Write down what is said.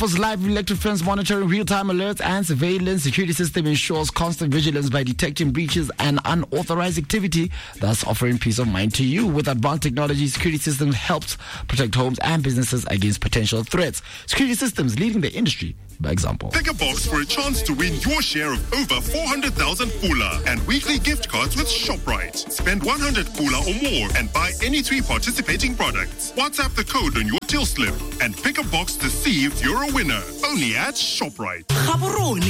Offers live electric fence monitoring, real-time alerts, and surveillance. Security system ensures constant vigilance by detecting breaches and unauthorized activity, thus offering peace of mind to you. With advanced technology, security systems helps protect homes and businesses against potential threats. Security systems leading the industry by example. Pick a box for a chance to win your share of over 400,000 Pula and weekly gift cards with ShopRite. Spend 100 Pula or more and buy any 3 participating products. WhatsApp the code on your till slip and pick a box to see if you're a winner. Only at ShopRite.